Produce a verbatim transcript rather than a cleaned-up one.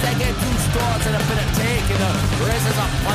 they get two straws and a bit of take, and the rest is a